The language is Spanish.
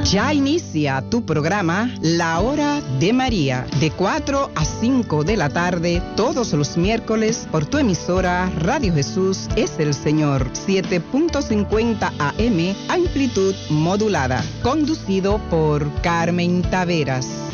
Ya inicia tu programa La Hora de María, de 4 a 5 de la tarde, todos los miércoles, por tu emisora Radio Jesús es el Señor, 7.50 AM, amplitud modulada, conducido por Carmen Taveras.